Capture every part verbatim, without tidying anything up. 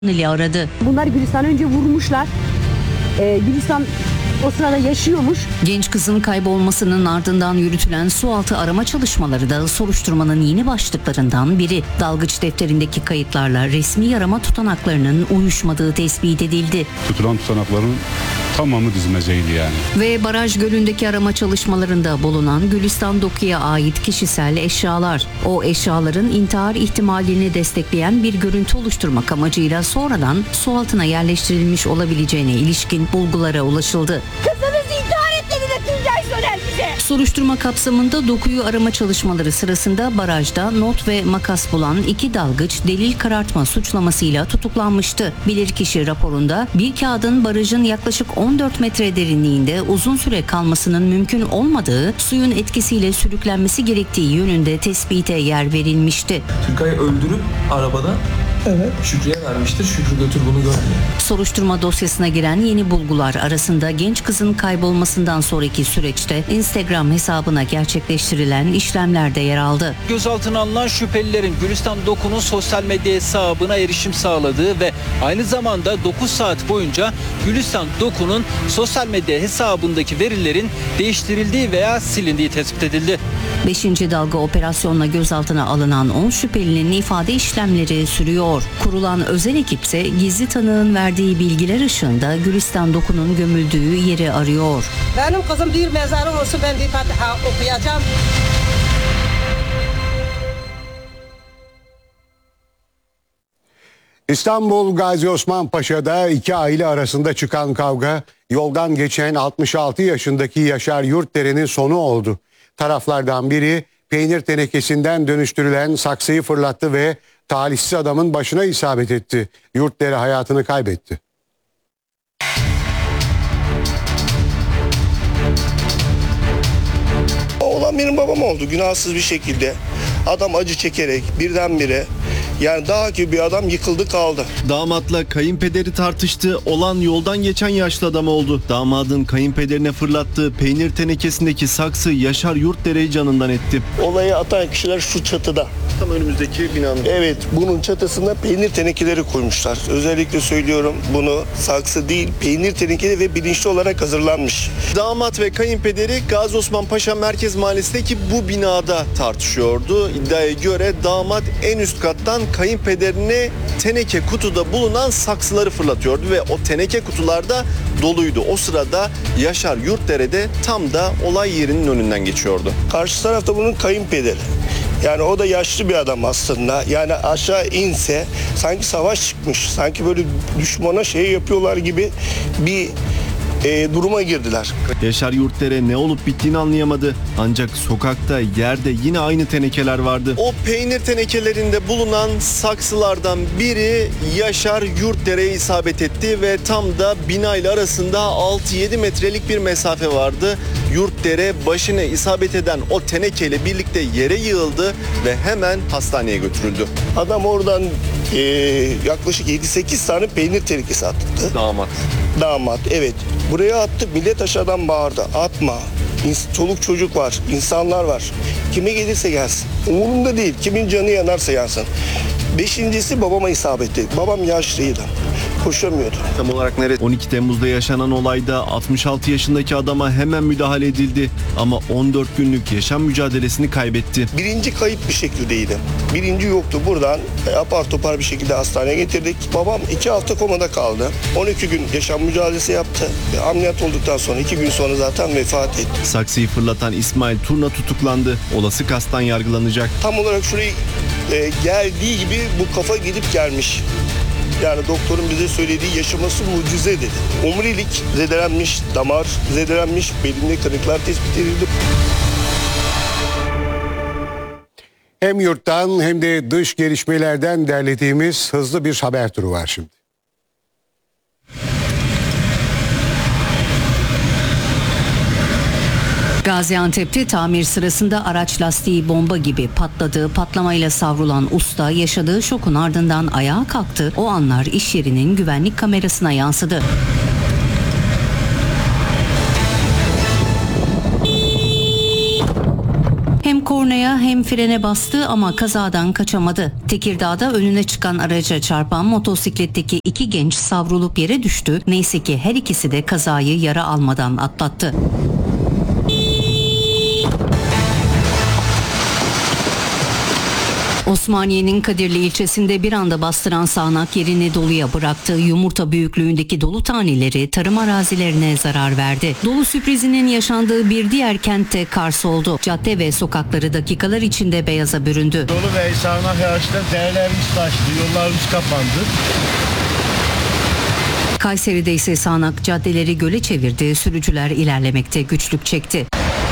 ile aradı. Bunlar Gülistan önce vurmuşlar. Ee, Gülistan o sırada yaşıyormuş. Genç kızın kaybolmasının ardından yürütülen sualtı arama çalışmaları da soruşturmanın yeni başlıklarından biri. Dalgıç defterindeki kayıtlarla resmi arama tutanaklarının uyuşmadığı tespit edildi. Tutulan tutanakların tamamı dizmeceydi yani. Ve baraj gölündeki arama çalışmalarında bulunan Gülistan Doku'ya ait kişisel eşyalar. O eşyaların intihar ihtimalini destekleyen bir görüntü oluşturmak amacıyla sonradan su altına yerleştirilmiş olabileceğine ilişkin bulgulara ulaşıldı. Kızınız intihar etti de Tuncay Soner bize. Soruşturma kapsamında Doku'yu arama çalışmaları sırasında barajda not ve makas bulan iki dalgıç delil karartma suçlamasıyla tutuklanmıştı. Bilirkişi raporunda bir kağıdın barajın yaklaşık on dört metre derinliğinde uzun süre kalmasının mümkün olmadığı, suyun etkisiyle sürüklenmesi gerektiği yönünde tespite yer verilmişti. Türkay'ı öldürüp arabada evet. Şükrü'ye vermiştir. Şükrü götür bunu gör diye. Soruşturma dosyasına giren yeni bulgular arasında genç kızın kaybolmasından sonraki süreçte Instagram hesabına gerçekleştirilen işlemler de yer aldı. Gözaltına alınan şüphelilerin Gülistan Doku'nun sosyal medya hesabına erişim sağladığı ve aynı zamanda dokuz saat boyunca Gülistan Doku'nun sosyal medya hesabındaki verilerin değiştirildiği veya silindiği tespit edildi. Beşinci dalga operasyonla gözaltına alınan on şüphelinin ifade işlemleri sürüyor. Kurulan özel ekipse gizli tanığın verdiği bilgiler ışığında Gülistan Doku'nun gömüldüğü yeri arıyor. Benim kızım bir mezarım olsun, ben bir Fatiha okuyacağım. İstanbul Gazi Osman Paşa'da iki aile arasında çıkan kavga yoldan geçen altmış altı yaşındaki Yaşar Yurtdere'nin sonu oldu. Taraflardan biri peynir tenekesinden dönüştürülen saksıyı fırlattı ve talihsiz adamın başına isabet etti. Yurtdere hayatını kaybetti. Olan benim babam oldu günahsız bir şekilde. Adam acı çekerek birdenbire, yani daha ki bir adam yıkıldı kaldı. Damatla kayınpederi tartıştı. Olan yoldan geçen yaşlı adam oldu. Damadın kayınpederine fırlattığı peynir tenekesindeki saksı Yaşar Yurtdere'yi canından etti. Olayı atan kişiler şu çatıda. Tam önümüzdeki binanın. Evet, bunun çatısına peynir tenekeleri koymuşlar. Özellikle söylüyorum, bunu saksı değil peynir tenekeleri ve bilinçli olarak hazırlanmış. Damat ve kayınpederi Gazi Osman Paşa Merkez Mahallesi'ndeki bu binada tartışıyordu. İddiaya göre damat en üst kattan kayınpederine teneke kutuda bulunan saksıları fırlatıyordu ve o teneke kutularda doluydu. O sırada Yaşar Yurtdere de tam da olay yerinin önünden geçiyordu. Karşı tarafta bunun kayınpederi. Yani o da yaşlı bir adam aslında. Yani aşağı inse sanki savaş çıkmış. Sanki böyle düşmana şey yapıyorlar gibi bir e, duruma girdiler. Yaşar Yurtdere ne olup bittiğini anlayamadı. Ancak sokakta, yerde yine aynı tenekeler vardı. O peynir tenekelerinde bulunan saksılardan biri Yaşar Yurtdere'ye isabet etti ve tam da binayla arasında altı yedi metrelik bir mesafe vardı. Yurtdere başına isabet eden o tenekeyle birlikte yere yığıldı ve hemen hastaneye götürüldü. Adam oradan e, yaklaşık yedi sekiz tane peynir tenekesi attı. Damat. Damat, evet. Buraya attı, millet aşağıdan bağırdı. Atma. Çoluk çocuk var, insanlar var. Kime gelirse gelsin. Umurumda değil, kimin canı yanarsa yansın. Beşincisi babama isabet etti. Babam yaşlıydı. Koşamıyordu. Tam olarak nerede? on iki Temmuz'da yaşanan olayda altmış altı yaşındaki adama hemen müdahale edildi. Ama on dört günlük yaşam mücadelesini kaybetti. Birinci kayıp bir şekildeydi. Birinci yoktu. Buradan apar topar bir şekilde hastaneye getirdik. Babam iki hafta komada kaldı. on iki gün yaşam mücadelesi yaptı. Ameliyat olduktan sonra iki gün sonra zaten vefat etti. Saksıyı fırlatan İsmail Turna tutuklandı. Olası kastan yargılanacak. Tam olarak şurayı e, geldiği gibi bu kafa gidip gelmiş. Yani doktorun bize söylediği yaşaması mucize dedi. Omurilik zedelenmiş, damar zedelenmiş, belinde kırıklar tespit edildi. Hem yurttan hem de dış gelişmelerden derlediğimiz hızlı bir haber turu var şimdi. Gaziantep'te tamir sırasında araç lastiği bomba gibi patladı. Patlamayla savrulan usta yaşadığı şokun ardından ayağa kalktı. O anlar iş yerinin güvenlik kamerasına yansıdı. Hem korna kornaya hem frene bastı ama kazadan kaçamadı. Tekirdağ'da önüne çıkan araca çarpan motosikletteki iki genç savrulup yere düştü. Neyse ki her ikisi de kazayı yara almadan atlattı. Osmaniye'nin Kadirli ilçesinde bir anda bastıran sağanak yerini doluya bıraktı. Yumurta büyüklüğündeki dolu taneleri tarım arazilerine zarar verdi. Dolu sürprizinin yaşandığı bir diğer kentte Kars oldu. Cadde ve sokakları dakikalar içinde beyaza büründü. Dolu ve sağanak yağışta derelerimiz taştı, yollarımız kapandı. Kayseri'de ise sağanak caddeleri göle çevirdi. Sürücüler ilerlemekte güçlük çekti.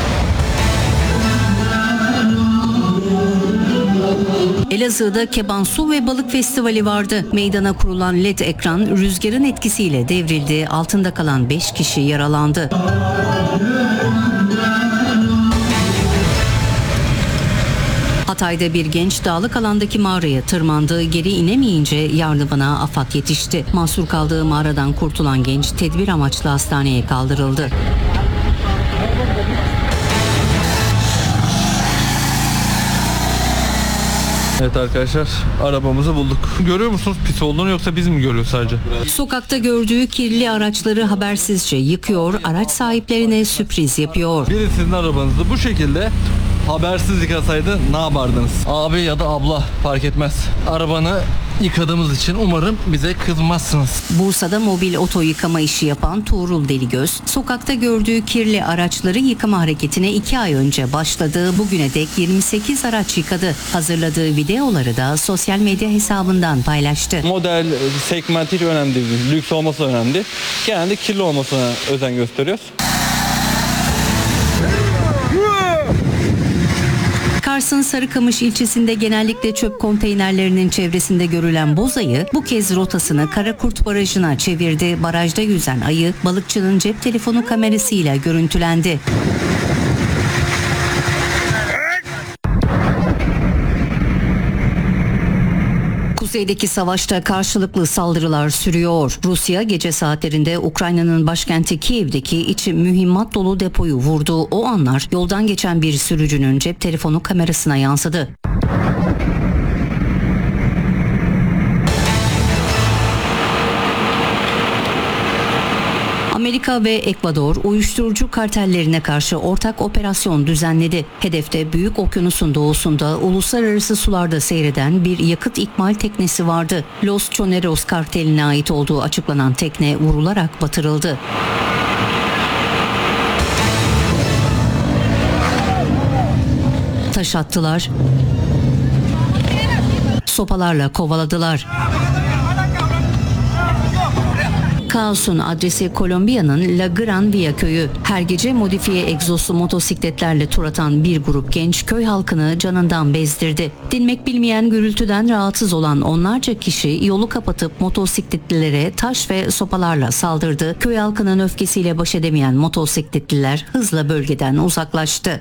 Elazığ'da Keban Su ve Balık Festivali vardı. Meydana kurulan led ekran rüzgarın etkisiyle devrildi. Altında kalan beş kişi yaralandı. Hatay'da bir genç dağlık alandaki mağaraya tırmandı. Geri inemeyince yardımına AFAD yetişti. Mahsur kaldığı mağaradan kurtulan genç tedbir amaçlı hastaneye kaldırıldı. Evet arkadaşlar, arabamızı bulduk. Görüyor musunuz pis olduğunu, yoksa biz mi görüyoruz sadece? Sokakta gördüğü kirli araçları habersizce yıkıyor, araç sahiplerine sürpriz yapıyor. Biri sizin arabanızı bu şekilde habersiz yıkasaydı ne yapardınız? Abi ya da abla fark etmez. Arabanı yıkadığımız için umarım bize kızmazsınız. Bursa'da mobil oto yıkama işi yapan Tuğrul Deligöz, sokakta gördüğü kirli araçları yıkama hareketine iki ay önce başladı. Bugüne dek yirmi sekiz araç yıkadı. Hazırladığı videoları da sosyal medya hesabından paylaştı. Model, segment hiç önemli değil. Lüks olması önemli. Genelde kirli olmasına özen gösteriyoruz. Kars'ın Sarıkamış ilçesinde genellikle çöp konteynerlerinin çevresinde görülen boz ayı bu kez rotasını Karakurt Barajı'na çevirdi. Barajda yüzen ayı balıkçının cep telefonu kamerasıyla görüntülendi. Kuzeydeki savaşta karşılıklı saldırılar sürüyor. Rusya gece saatlerinde Ukrayna'nın başkenti Kiev'deki içi mühimmat dolu depoyu vurdu. O anlar yoldan geçen bir sürücünün cep telefonu kamerasına yansıdı. Amerika ve Ekvador uyuşturucu kartellerine karşı ortak operasyon düzenledi. Hedefte Büyük Okyanus'un doğusunda uluslararası sularda seyreden bir yakıt ikmal teknesi vardı. Los Choneros karteline ait olduğu açıklanan tekne vurularak batırıldı. Taş attılar, sopalarla kovaladılar. Kaosun adresi Kolombiya'nın La Gran Via köyü. Her gece modifiye egzoslu motosikletlerle tur atan bir grup genç köy halkını canından bezdirdi. Dinmek bilmeyen gürültüden rahatsız olan onlarca kişi yolu kapatıp motosikletlilere taş ve sopalarla saldırdı. Köy halkının öfkesiyle baş edemeyen motosikletliler hızla bölgeden uzaklaştı.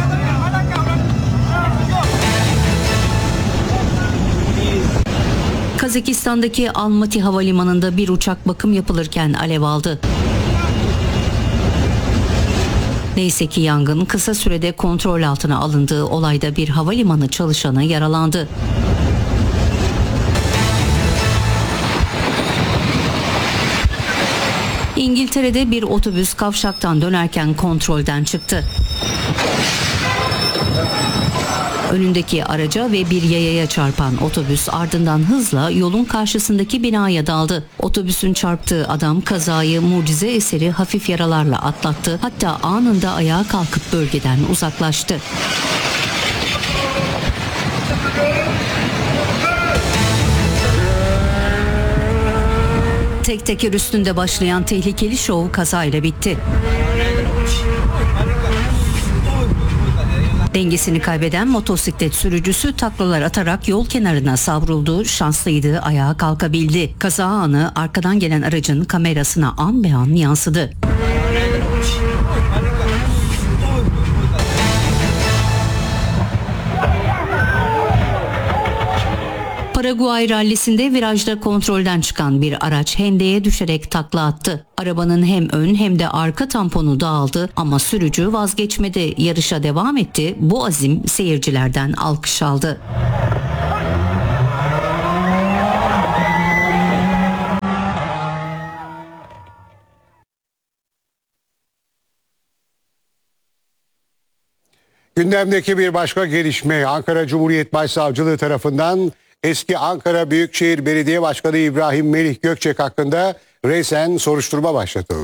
Kazakistan'daki Almaty Havalimanı'nda bir uçak bakım yapılırken alev aldı. Neyse ki yangın kısa sürede kontrol altına alındığı olayda bir havalimanı çalışanı yaralandı. İngiltere'de bir otobüs kavşaktan dönerken kontrolden çıktı. Önündeki araca ve bir yayaya çarpan otobüs ardından hızla yolun karşısındaki binaya daldı. Otobüsün çarptığı adam kazayı mucize eseri hafif yaralarla atlattı. Hatta anında ayağa kalkıp bölgeden uzaklaştı. Tek teker üstünde başlayan tehlikeli şov kazayla bitti. Dengesini kaybeden motosiklet sürücüsü taklalar atarak yol kenarına savruldu. Şanslıydı, ayağa kalkabildi. Kaza anı arkadan gelen aracın kamerasına an be an yansıdı. Paraguay rallisinde virajda kontrolden çıkan bir araç hendeye düşerek takla attı. Arabanın hem ön hem de arka tamponu dağıldı ama sürücü vazgeçmedi, yarışa devam etti. Bu azim seyircilerden alkış aldı. Gündemdeki bir başka gelişme, Ankara Cumhuriyet Başsavcılığı tarafından eski Ankara Büyükşehir Belediye Başkanı İbrahim Melih Gökçek hakkında resen soruşturma başlatıldı.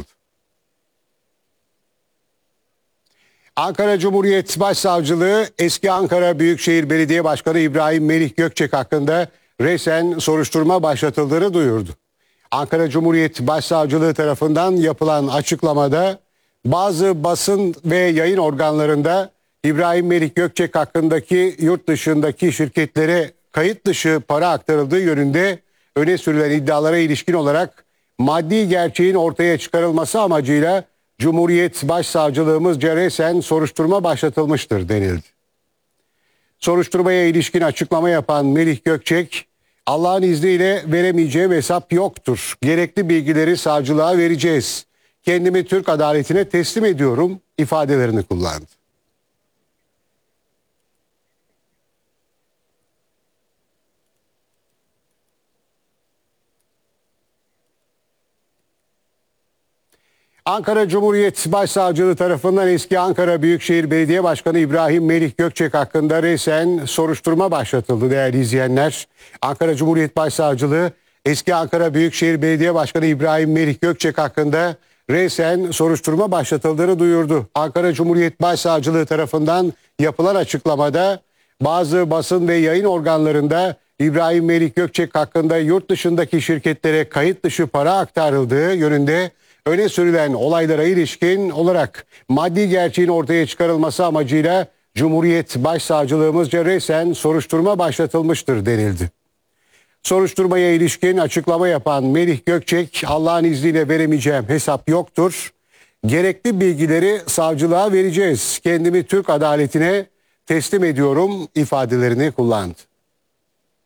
Ankara Cumhuriyet Başsavcılığı eski Ankara Büyükşehir Belediye Başkanı İbrahim Melih Gökçek hakkında resen soruşturma başlatıldığını duyurdu. Ankara Cumhuriyet Başsavcılığı tarafından yapılan açıklamada bazı basın ve yayın organlarında İbrahim Melih Gökçek hakkındaki yurt dışındaki şirketlere kayıt dışı para aktarıldığı yönünde öne sürülen iddialara ilişkin olarak maddi gerçeğin ortaya çıkarılması amacıyla Cumhuriyet Başsavcılığımızca resen soruşturma başlatılmıştır denildi. Soruşturmaya ilişkin açıklama yapan Melih Gökçek, Allah'ın izniyle veremeyeceğim hesap yoktur. Gerekli bilgileri savcılığa vereceğiz. Kendimi Türk adaletine teslim ediyorum ifadelerini kullandı. Ankara Cumhuriyet Başsavcılığı tarafından eski Ankara Büyükşehir Belediye Başkanı İbrahim Melih Gökçek hakkında resen soruşturma başlatıldı değerli izleyenler. Ankara Cumhuriyet Başsavcılığı eski Ankara Büyükşehir Belediye Başkanı İbrahim Melih Gökçek hakkında resen soruşturma başlatıldığını duyurdu. Ankara Cumhuriyet Başsavcılığı tarafından yapılan açıklamada bazı basın ve yayın organlarında İbrahim Melih Gökçek hakkında yurt dışındaki şirketlere kayıt dışı para aktarıldığı yönünde öne sürülen olaylara ilişkin olarak maddi gerçeğin ortaya çıkarılması amacıyla Cumhuriyet Başsavcılığımızca resen soruşturma başlatılmıştır denildi. Soruşturmaya ilişkin açıklama yapan Melih Gökçek, Allah'ın izniyle veremeyeceğim hesap yoktur. Gerekli bilgileri savcılığa vereceğiz. Kendimi Türk adaletine teslim ediyorum ifadelerini kullandı.